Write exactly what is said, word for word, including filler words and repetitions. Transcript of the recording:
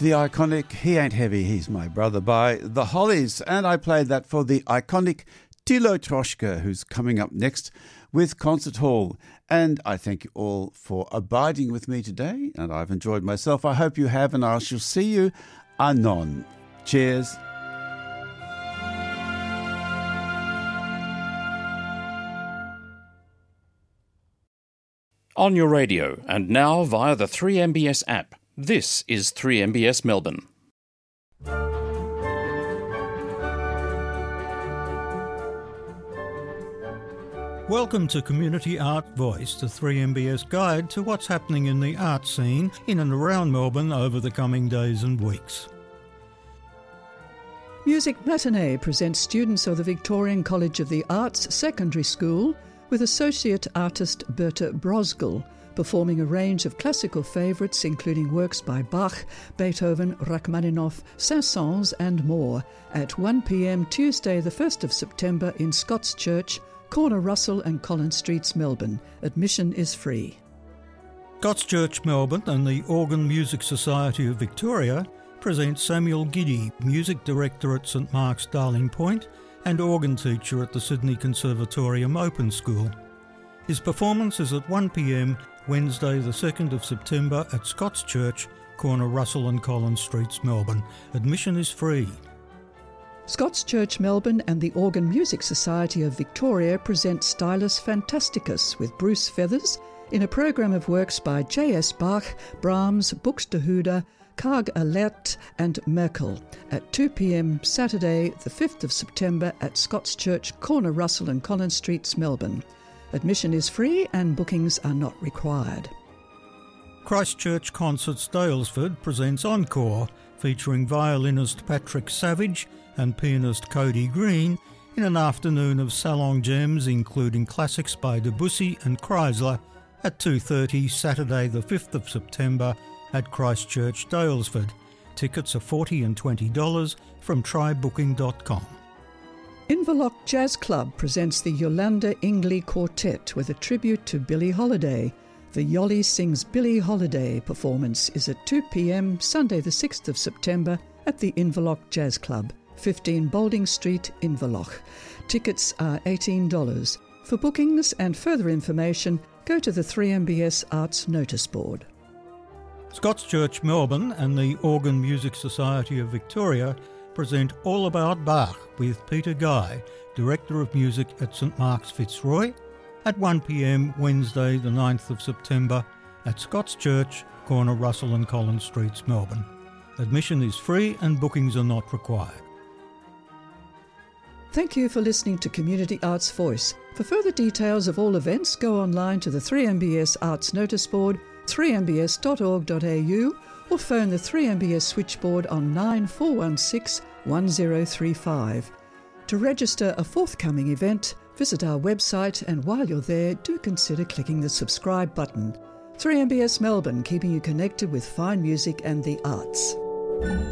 the iconic He Ain't Heavy, He's My Brother by The Hollies. And I played that for the iconic Tilo Troshka, who's coming up next with Concert Hall. And I thank you all for abiding with me today, and I've enjoyed myself. I hope you have, and I shall see you anon. Cheers. On your radio, and now via the three M B S app. This is three M B S Melbourne. Welcome to Community Art Voice, the three M B S guide to what's happening in the art scene in and around Melbourne over the coming days and weeks. Music Matinee presents students of the Victorian College of the Arts Secondary School with Associate Artist Berta Brosgel, performing a range of classical favourites including works by Bach, Beethoven, Rachmaninoff, Saint-Saëns and more at one p m Tuesday the first of September in Scots Church, corner Russell and Collins Streets, Melbourne. Admission is free. Scots Church, Melbourne and the Organ Music Society of Victoria present Samuel Giddy, Music Director at St Mark's Darling Point and organ teacher at the Sydney Conservatorium Open School. His performance is at one p m Wednesday the second of September at Scots Church, corner Russell and Collins Streets, Melbourne. Admission is free. Scots Church, Melbourne and the Organ Music Society of Victoria present Stylus Fantasticus with Bruce Feathers in a program of works by J S Bach, Brahms, Buxtehude, Karg Alert and Merkel at two p m Saturday the fifth of September at Scots Church, corner Russell and Collins Streets, Melbourne. Admission is free and bookings are not required. Christchurch Concerts Daylesford presents Encore, featuring violinist Patrick Savage and pianist Cody Green in an afternoon of salon gems including classics by Debussy and Chrysler at two thirty Saturday the fifth of September at Christchurch Daylesford. Tickets are forty dollars and twenty dollars from try booking dot com. Inverloch Jazz Club presents the Yolanda Ingley Quartet with a tribute to Billie Holiday. The Yoli Sings Billie Holiday performance is at two p m Sunday the sixth of September at the Inverloch Jazz Club, fifteen Boulding Street, Inverloch. Tickets are eighteen dollars. For bookings and further information, go to the three M B S Arts Notice Board. Scots Church, Melbourne and the Organ Music Society of Victoria present All About Bach with Peter Guy, Director of Music at St Mark's Fitzroy, at one p m Wednesday the ninth of September at Scots Church, corner Russell and Collins Streets, Melbourne. Admission is free and bookings are not required. Thank you for listening to Community Arts Voice. For further details of all events, go online to the three M B S Arts Notice Board, three m b s dot org dot a u, or phone the three M B S switchboard on nine four one six one zero three five. To register a forthcoming event, visit our website, and while you're there, do consider clicking the subscribe button. three M B S Melbourne, keeping you connected with fine music and the arts.